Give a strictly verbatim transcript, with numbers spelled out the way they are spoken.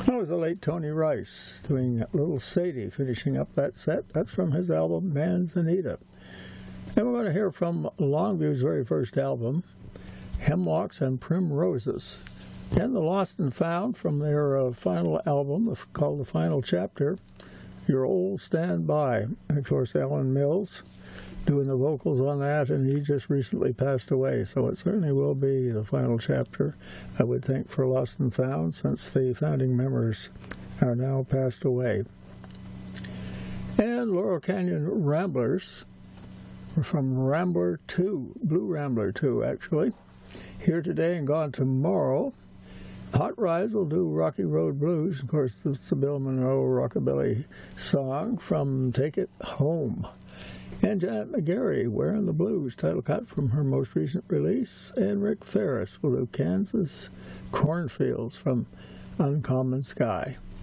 That was the late Tony Rice doing Little Sadie, finishing up that set. That's from his album Manzanita. And we're going to hear from Longview's very first album, Hemlocks and Primroses. And The Lost and Found from their uh, final album called The Final Chapter, Your Old Standby. And of course, Alan Mills doing the vocals on that, and he just recently passed away, so it certainly will be the final chapter, I would think, for Lost and Found, since the founding members are now passed away. And Laurel Canyon Ramblers, from Rambler two, Blue Rambler two, actually, here today and gone tomorrow. Hot Rise will do Rocky Road Blues. Of course, it's the Bill Monroe rockabilly song from Take It Home. And Janet McGarry, Wearing the Blues, title cut from her most recent release. And Rick Ferris will do Kansas Cornfields from Uncommon Sky.